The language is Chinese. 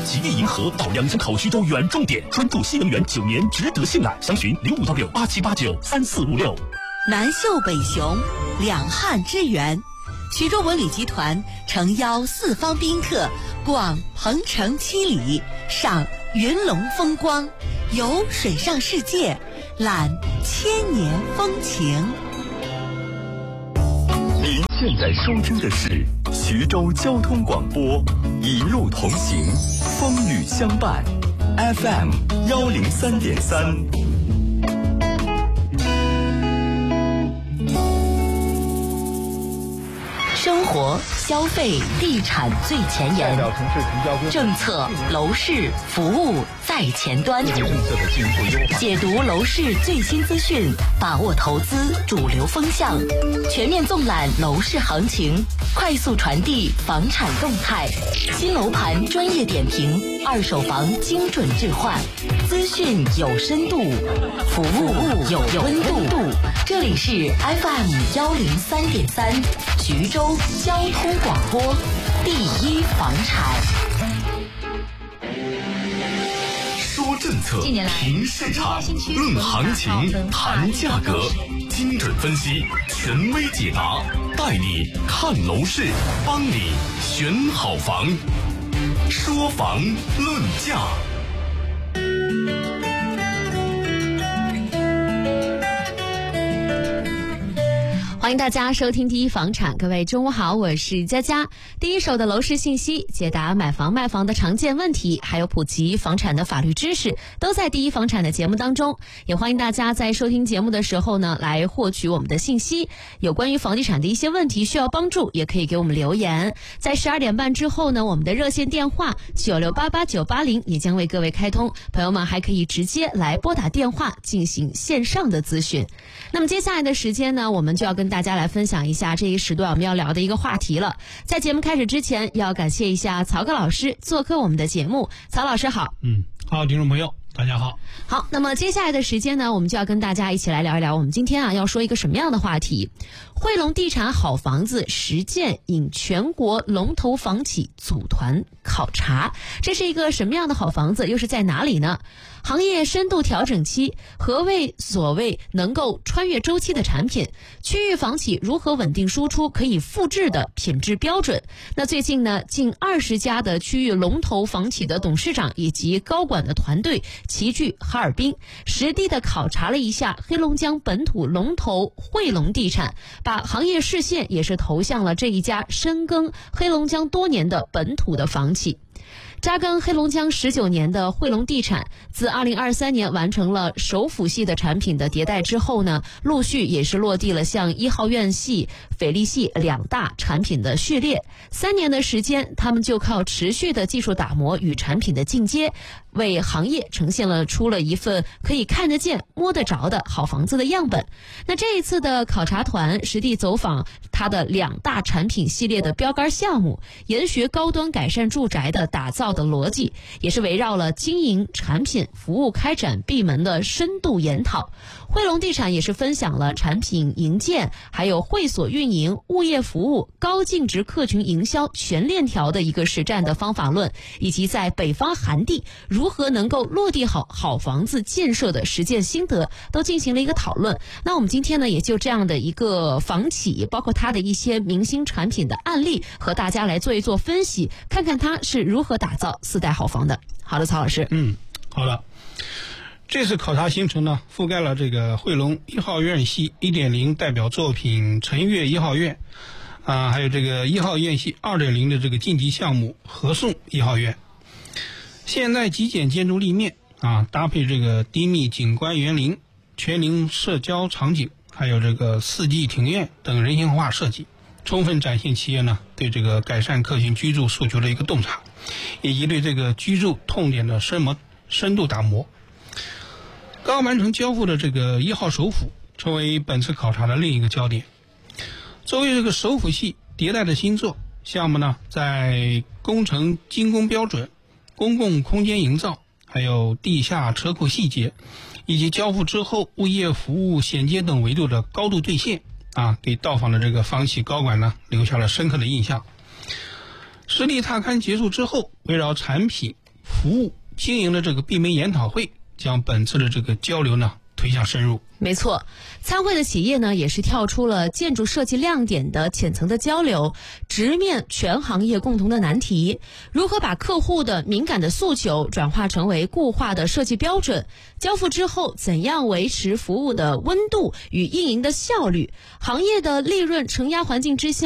吉利银河到两江口徐州远重点，专注新能源9年，值得信赖。详询056687893456。 南秀北雄，两汉之源。徐州文旅集团诚邀四方宾客逛鹏城7里，赏云龙风光，游水上世界，览千年风情。 您现在收听的是徐州交通广播，一路同行，风雨相伴 ，FM 103.3。 生活、消费、地产最前沿，政策、楼市、服务在前端，解读楼市最新资讯，把握投资主流风向，全面纵览楼市行情，快速传递房产动态，新楼盘专业点评，二手房精准置换，资讯有深度，服务有温度。这里是 FM 103.3徐州交通广播，第一房产。 说政策，评市场，论行情，谈价格，精准分析，权威解答，带你看楼市，帮你选好房。说房论价。 欢迎大家收听第一房产，各位中午好，我是佳佳。第一手的楼市信息，解答买房卖房的常见问题，还有普及房产的法律知识，都在第一房产的节目当中。也欢迎大家在收听节目的时候呢，来获取我们的信息。有关于房地产的一些问题需要帮助，也可以给我们留言。在12点半之后呢，我们的热线电话96888980也将为各位开通，朋友们还可以直接来拨打电话进行线上的咨询。那么接下来的时间呢，我们就要跟大家来分享一下这一时段我们要聊的一个话题了。在节目开始之前，要感谢一下曹克老师做客我们的节目。曹老师好。 好，听众朋友大家好。 好，那么接下来的时间呢，我们就要跟大家一起来聊一聊，我们今天要说一个什么样的话题。汇龙地产好房子实践引全国龙头房企组团考察，这是一个什么样的好房子，又是在哪里呢？行业深度调整期，何谓所谓能够穿越周期的产品？区域房企如何稳定输出可以复制的品质标准？那最近呢，近20家的区域龙头房企的董事长以及高管的团队齐聚哈尔滨，实地的考察了一下黑龙江本土龙头汇龙地产，把行业视线也是投向了这一家深耕黑龙江多年的本土的房企。扎根黑龙江19年的汇龙地产，自2023年完成了首府系的产品的迭代之后呢，陆续也是落地了像1号院系、斐丽系2大产品的序列。3年的时间，他们就靠持续的技术打磨与产品的进阶，为行业呈现出了一份可以看得见、摸得着的好房子的样本。那这一次的考察团实地走访它的2大产品系列的标杆项目，研学高端改善住宅的打造的逻辑，也是围绕了经营、产品、服务开展闭门的深度研讨。汇龙地产也是分享了产品营建、还有会所运营、物业服务、高净值客群营销全链条的一个实战的方法论，以及在北方寒地如何能够落地好房子建设的实践心得，都进行了一个讨论。那我们今天呢，也就这样的一个房企，包括它的一些明星产品的案例，和大家来做一做分析，看看它是如何打造4代好房的。好的，曹老师。 好的。这次考察行程呢，覆盖了这个汇龙1号院系 1.0 代表作品晨悦1号院，还有这个1号院系 2.0 的这个晋级项目合颂1号院。现代极简建筑立面搭配这个低密景观园林、全龄社交场景，还有这个4G庭院等人性化设计，充分展现企业呢对这个改善客群居住诉求的一个洞察，以及对这个居住痛点的深度打磨。刚完成交付的这个1号首府成为本次考察的另一个焦点。作为这个首府系迭代的新作项目呢，在工程精工标准、公共空间营造，还有地下车库细节，以及交付之后物业服务衔接等维度的高度兑现给到访的这个房企高管呢留下了深刻的印象。实地踏勘结束之后，围绕产品、 服务经营的这个闭门研讨会，将本次的这个交流呢推向深入。 没错，参会的企业呢也是跳出了建筑设计亮点的浅层的交流，直面全行业共同的难题，如何把客户的敏感的诉求转化成为固化的设计标准，交付之后怎样维持服务的温度与运营的效率，行业的利润承压环境之下